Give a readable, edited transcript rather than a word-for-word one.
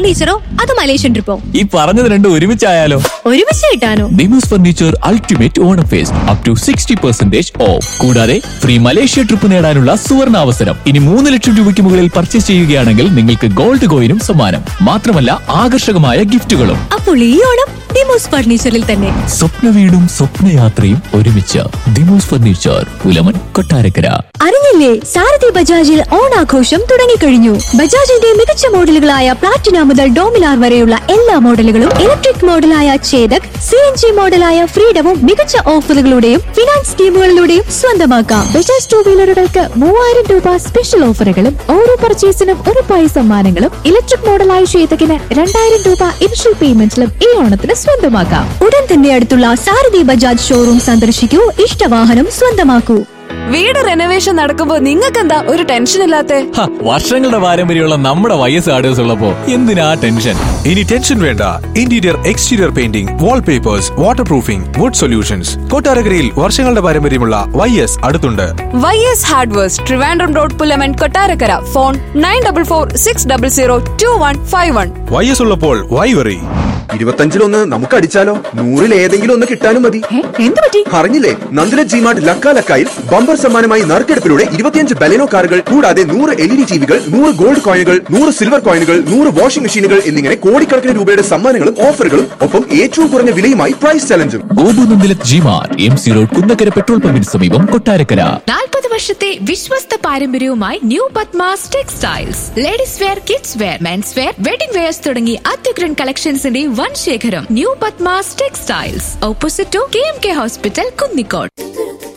ഫർണിച്ചറോ അത് മലേഷ്യൻ ട്രിപ്പോ? ഈ പറഞ്ഞത് രണ്ടും ഒരുമിച്ചായാലോ? ഒരുമിച്ച് കിട്ടാനോ? Demos furniture ultimate Onam first up to 60% of. കൂടാതെ ഫ്രീ മലേഷ്യ ട്രിപ്പ് നേടാനുള്ള സുവർണ അവസരം. ഇനി 3 ലക്ഷം രൂപയ്ക്ക് മുകളിൽ പർച്ചേസ് ചെയ്യുകയാണെങ്കിൽ നിങ്ങൾക്ക് ഗോൾഡ് കോയിനും സമ്മാനം. മാത്രമല്ല ആകർഷകമായ ഗിഫ്റ്റുകളും. അപ്പോൾ ഈ ഓണം ഡിമോസ് ഫർണിച്ചറിൽ തന്നെ. സ്വപ്ന വീടും സ്വപ്നയാത്രയും ഒരുമിച്ച്. ഡിമോസ് ഫർണിച്ചർ, പുലമൺ, കൊട്ടാരക്കര. അറിഞ്ഞില്ലേ, സാരഥി ബജാജിൽ ഓണാഘോഷം തുടങ്ങിക്കഴിഞ്ഞു. ബജാജിന്റെ മികച്ച മോഡലുകളായ പ്ലാറ്റിന മുതൽ ഡോമിനാർ വരെയുള്ള എല്ലാ മോഡലുകളും, ഇലക്ട്രിക് മോഡലായ ചേതക്, CNG മോഡലായ ഫ്രീഡവും മികച്ച ഓഫറുകളുടെയും ഫിനാൻസ് സ്കീമുകളിലൂടെയും സ്വന്തമാക്കാം. ബജാജ് 2 വീലറുകൾക്ക് 3000 രൂപ സ്പെഷ്യൽ ഓഫറുകളും ഓരോ പർച്ചേസിനും ഉറപ്പായ സമ്മാനങ്ങളും. ഇലക്ട്രിക് മോഡലായ ചേതകിന് 2000 രൂപ ഇനിഷ്യൽ പേയ്മെന്റിലും ഈ ഓണത്തിന് സ്വന്തമാക്കാം. ഉടൻ തന്നെ അടുത്തുള്ള സാരഥി ബജാജ് ഷോറൂം സന്ദർശിക്കൂ, ഇഷ്ടവാഹനം സ്വന്തമാക്കൂ. വീട് റെനോവേഷൻ നടക്കുമ്പോ നിങ്ങൾക്കെന്താ ഒരു ടെൻഷൻ ഇല്ലാത്തെ? വർഷങ്ങളുടെ പാരമ്പര്യമുള്ള നമ്മുടെ YS ആർഡേഴ്സ് ഉള്ളപ്പോ എന്തിനാ ടെൻഷൻ? ഇനി ടെൻഷൻ വേണ്ട. Interior exterior painting, wallpapers, water proofing, would solutions. കൊട്ടാരക്കരയിൽ വർഷങ്ങളുടെ പാരമ്പര്യമുള്ള YS അടുത്തുണ്ട്. YS hardwares, Trivandrum road, Pulamon, Kottarakkara. Phone 9446002151. YS ഉള്ളപ്പോൾ വൈ വറി? 25-1 നമുക്ക് അടിച്ചാലോ? 100-ൽ ഏതെങ്കിലും ഒന്ന് കിട്ടാനും മതി. എന്ത് പറ്റി? അറിഞ്ഞില്ലേ, നന്ദില ജിമാർട്ട് ലക്കാലക്കായിൽ ബമ്പർ സമ്മാനമായി നറുക്കെടുപ്പിലൂടെ 25 ബലെനോ കാറുകൾ, കൂടാതെ 100 LED ടിവികൾ, 100 ഗോൾഡ് കോയിനുകൾ, 100 സിൽവർ കോയിനുകൾ, 100 വാഷിംഗ് മെഷീനുകൾ എന്നിങ്ങനെ കോടിക്കണക്കിന് രൂപയുടെ സമ്മാനങ്ങളും ഓഫറുകളും, ഒപ്പം ഏറ്റവും കുറഞ്ഞ വിലയുമായി price ചലഞ്ചും. Gopu Nandila G-Mart, MC road, Kunnakkara petrol പമ്പിന് സമീപം, കൊട്ടാരക്കര. 40 വർഷത്തെ വിശ്വസ്ത പാരമ്പര്യവുമായി new Padmas textiles. Ladies wear, kids wear, men's wear, wedding wears തുടങ്ങി അത്യുഗ്രൻ കളക്ഷൻസിന്റെ വൻ ശേഖരം. New Padmas textiles, opposite to KMK hospital, Kunnicode.